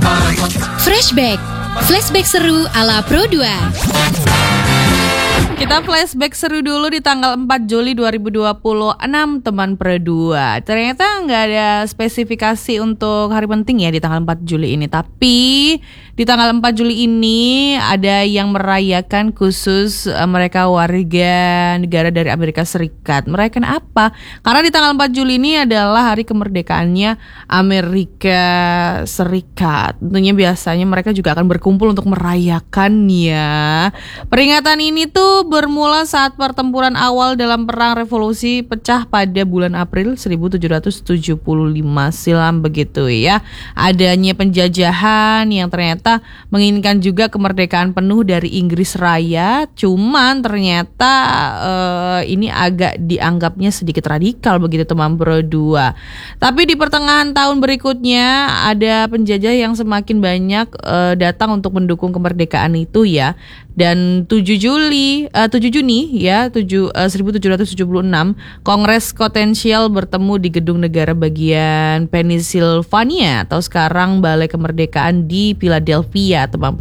Flashback. Flashback seru ala Pro 2. Kita flashback seru dulu di tanggal 4 Juli 2026 teman Pro 2. Ternyata nggak ada spesifikasi untuk hari penting ya di tanggal 4 Juli ini. Tapi di tanggal 4 Juli ini ada yang merayakan khusus mereka warga negara dari Amerika Serikat. Merayakan apa? Karena di tanggal 4 Juli ini adalah hari kemerdekaannya Amerika Serikat. Tentunya biasanya mereka juga akan berkumpul untuk merayakannya. Peringatan ini tuh bermula saat pertempuran awal dalam Perang Revolusi pecah pada bulan April 1775 silam begitu ya. Adanya penjajahan yang ternyata menginginkan juga kemerdekaan penuh dari Inggris Raya. Cuman ternyata ini agak dianggapnya sedikit radikal begitu teman Pro 2. Tapi di pertengahan tahun berikutnya ada penjajah yang semakin banyak datang untuk mendukung kemerdekaan itu ya. Dan 7 Juni 1776 Kongres Kontinental bertemu di Gedung Negara bagian Pennsylvania atau sekarang Balai Kemerdekaan di Philadelphia teman